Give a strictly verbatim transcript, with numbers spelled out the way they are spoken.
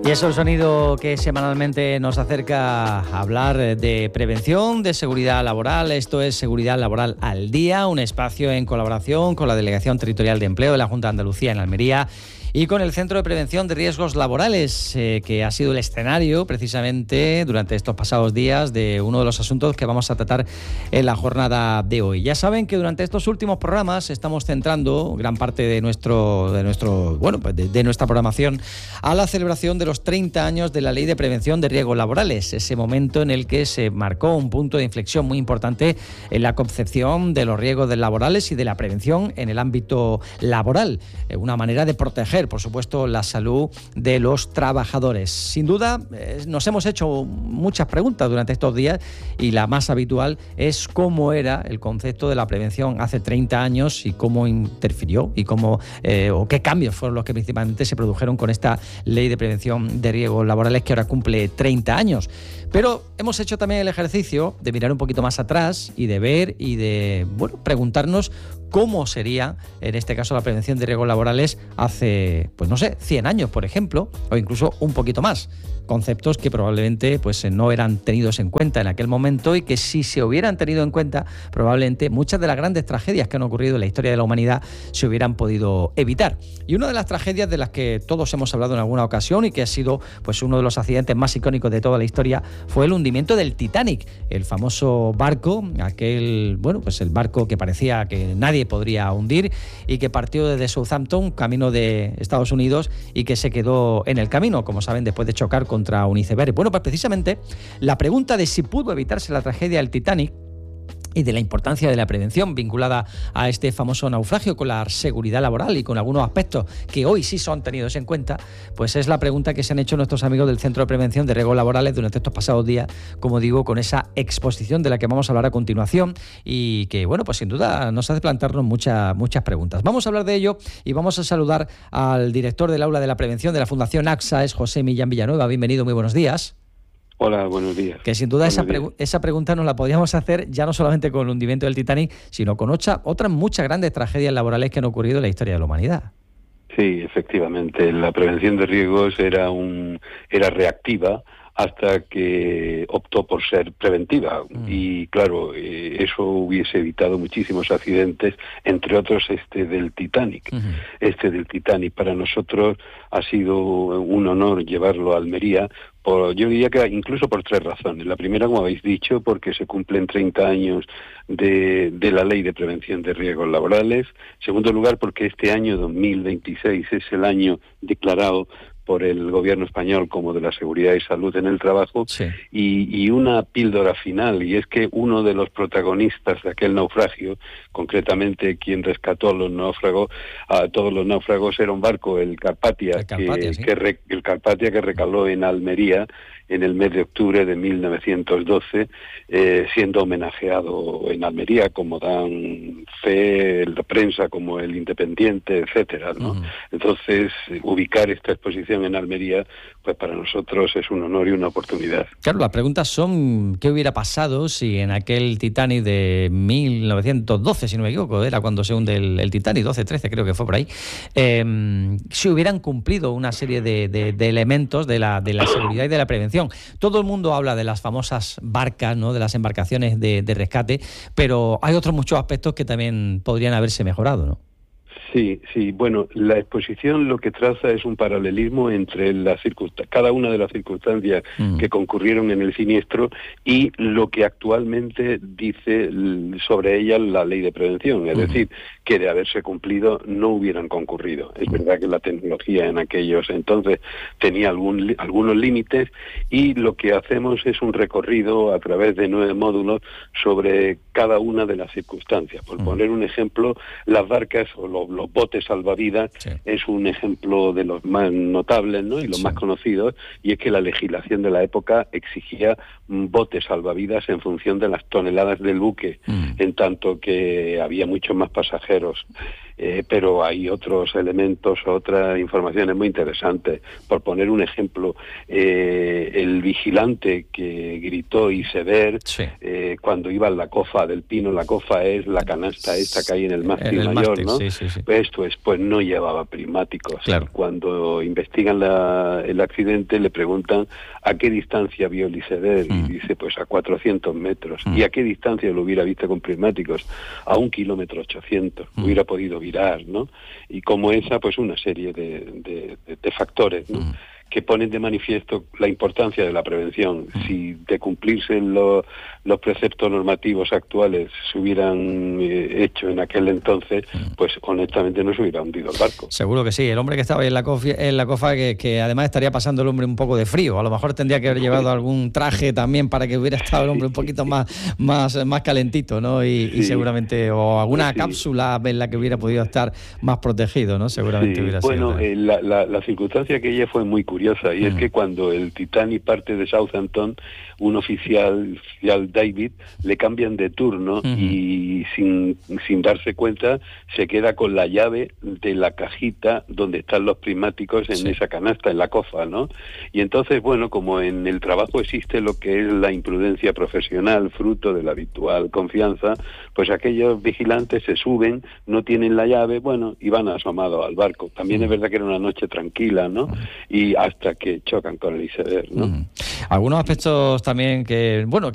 Y es el sonido que semanalmente nos acerca a hablar de prevención, de seguridad laboral. Esto es Seguridad Laboral al Día, un espacio en colaboración con la Delegación Territorial de Empleo de la Junta de Andalucía en Almería y con el Centro de Prevención de Riesgos Laborales, eh, que ha sido el escenario precisamente durante estos pasados días de uno de los asuntos que vamos a tratar en la jornada de hoy. Ya saben que durante estos últimos programas estamos centrando gran parte de nuestro, de nuestro, bueno, pues de, de nuestra programación a la celebración de los treinta años de la Ley de Prevención de Riesgos Laborales, ese momento en el que se marcó un punto de inflexión muy importante en la concepción de los riesgos laborales y de la prevención en el ámbito laboral, una manera de proteger, por supuesto, la salud de los trabajadores. Sin duda, eh, nos hemos hecho muchas preguntas durante estos días y la más habitual es cómo era el concepto de la prevención hace treinta años y cómo interfirió y cómo eh, o qué cambios fueron los que principalmente se produjeron con esta Ley de Prevención de Riesgos Laborales que ahora cumple treinta años. Pero hemos hecho también el ejercicio de mirar un poquito más atrás y de ver y de, bueno, preguntarnos cómo sería, en este caso, la prevención de riesgos laborales hace, pues no sé, cien años, por ejemplo, o incluso un poquito más. Conceptos que probablemente pues, no eran tenidos en cuenta en aquel momento y que si se hubieran tenido en cuenta, probablemente muchas de las grandes tragedias que han ocurrido en la historia de la humanidad se hubieran podido evitar. Y una de las tragedias de las que todos hemos hablado en alguna ocasión y que ha sido pues, uno de los accidentes más icónicos de toda la historia fue el hundimiento del Titanic, el famoso barco, aquel, bueno, pues el barco que parecía que nadie podría hundir y que partió desde Southampton, camino de Estados Unidos, y que se quedó en el camino, como saben, después de chocar contra un iceberg. Bueno, pues precisamente la pregunta de si pudo evitarse la tragedia del Titanic y de la importancia de la prevención vinculada a este famoso naufragio con la seguridad laboral y con algunos aspectos que hoy sí son tenidos en cuenta, pues es la pregunta que se han hecho nuestros amigos del Centro de Prevención de Riesgos Laborales durante estos pasados días, como digo, con esa exposición de la que vamos a hablar a continuación y que, bueno, pues sin duda nos hace plantearnos muchas, muchas preguntas. Vamos a hablar de ello y vamos a saludar al director del Aula de la Prevención de la Fundación AXA, es José Millán Villanueva. Bienvenido, muy buenos días. Hola, buenos días. Que sin duda esa, pregu- esa pregunta nos la podríamos hacer ya no solamente con el hundimiento del Titanic, sino con ocha, otras muchas grandes tragedias laborales que han ocurrido en la historia de la humanidad. Sí, efectivamente. La prevención de riesgos era un era reactiva hasta que optó por ser preventiva. Mm. Y claro, eh, eso hubiese evitado muchísimos accidentes, entre otros este del Titanic. Uh-huh. Este del Titanic para nosotros ha sido un honor llevarlo a Almería, por, yo diría que incluso por tres razones. La primera, como habéis dicho, porque se cumplen treinta años de, de la Ley de Prevención de Riesgos Laborales. En segundo lugar, porque este año dos mil veintiséis es el año declarado por el gobierno español como de la seguridad y salud en el trabajo. Sí. y, y una píldora final, y es que uno de los protagonistas de aquel naufragio, concretamente quien rescató a los náufragos, a todos los náufragos, era un barco, el Carpathia, el Carpathia, que, sí. que, re, el Carpathia que recaló en Almería en el mes de octubre de mil novecientos doce, eh, siendo homenajeado en Almería, como dan fe la prensa, como el Independiente, etcétera, ¿no? Uh-huh. Entonces, ubicar esta exposición en Almería, pues para nosotros es un honor y una oportunidad. Claro, las preguntas son, ¿qué hubiera pasado si en aquel Titanic de mil novecientos doce, si no me equivoco, era cuando se hunde el, el Titanic, doce, trece creo que fue por ahí, eh, si hubieran cumplido una serie de, de, de elementos de la, de la seguridad y de la prevención? Todo el mundo habla de las famosas barcas, ¿no?, de las embarcaciones de, de rescate, pero hay otros muchos aspectos que también podrían haberse mejorado, ¿no? Sí, sí. Bueno, la exposición lo que traza es un paralelismo entre las circunst- cada una de las circunstancias mm. que concurrieron en el siniestro y lo que actualmente dice sobre ellas la Ley de Prevención. Es mm. decir, que de haberse cumplido no hubieran concurrido. Es mm. verdad que la tecnología en aquellos entonces tenía algún, algunos límites y lo que hacemos es un recorrido a través de nueve módulos sobre cada una de las circunstancias. Por mm. poner un ejemplo, las barcas o los, los botes salvavidas sí. es un ejemplo de los más notables, ¿no?, y los sí. más conocidos, y es que la legislación de la época exigía botes salvavidas en función de las toneladas del buque, mm. en tanto que había muchos más pasajeros. eh, pero hay otros elementos, otras informaciones muy interesantes. Por poner un ejemplo, eh, el vigilante que gritó iceberg, sí. eh, cuando iba en la cofa del Pino, la cofa es la canasta esta que hay en el mástil el mayor, mástil, ¿no? Sí, sí, sí. Esto es, pues no llevaba prismáticos. Claro. Cuando investigan la, el accidente le preguntan a qué distancia vio el iceberg mm. y dice pues a cuatrocientos metros. Mm. ¿Y a qué distancia lo hubiera visto con prismáticos? A un kilómetro ochocientos. Mm. Hubiera podido virar, ¿no? Y como esa, pues una serie de, de, de, de factores, ¿no? Mm. que ponen de manifiesto la importancia de la prevención. Si de cumplirse lo, los preceptos normativos actuales se hubieran eh, hecho en aquel entonces, pues honestamente no se hubiera hundido el barco. Seguro que sí. El hombre que estaba ahí en la, cofi, en la cofa, que, que además estaría pasando el hombre un poco de frío. A lo mejor tendría que haber llevado algún traje también para que hubiera estado el hombre un poquito más, más, más calentito, ¿no? Y, sí. y seguramente, o alguna sí. cápsula en la que hubiera podido estar más protegido, ¿no? Seguramente sí. hubiera bueno, sido. Bueno, eh, la, la, la circunstancia que ella fue muy curiosa. Y mm. es que cuando el Titanic parte de Southampton, un oficial, oficial David, le cambian de turno mm. y sin, sin darse cuenta se queda con la llave de la cajita donde están los prismáticos en sí. esa canasta, en la cofa, ¿no? Y entonces, bueno, como en el trabajo existe lo que es la imprudencia profesional, fruto de la habitual confianza, pues aquellos vigilantes se suben, no tienen la llave, bueno, y van asomados al barco. También mm. es verdad que era una noche tranquila, ¿no? Y hasta que chocan con el iceberg, ¿no? Mm. Algunos aspectos también que, bueno,